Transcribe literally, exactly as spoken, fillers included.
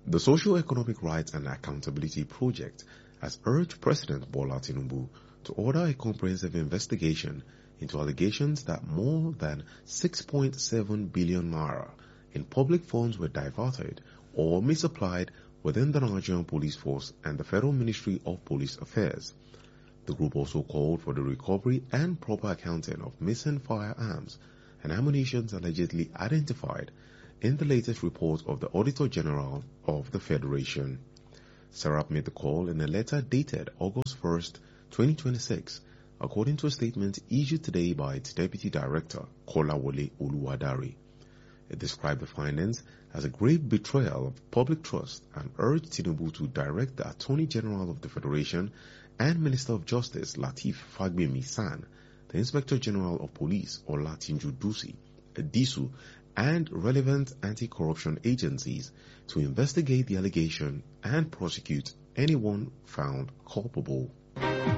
The Socio-Economic Rights and Accountability Project has urged President Bola Tinubu to order a comprehensive investigation into allegations that more than six point seven billion naira in public funds were diverted or misapplied within the Nigerian Police Force and the Federal Ministry of Police Affairs. The group also called for the recovery and proper accounting of missing firearms and ammunition allegedly identified in the latest report of the Auditor General of the Federation. Serap made the call in a letter dated August first, twenty twenty-six, according to a statement issued today by its Deputy Director, Kolawole Oluwadare. It described the findings as a grave betrayal of public trust and urged Tinubu to direct the Attorney General of the Federation and Minister of Justice Lateef Fagbemi San, the Inspector General of Police Olatunji Dusi, Disu, and relevant anti-corruption agencies to investigate the allegation and prosecute anyone found culpable.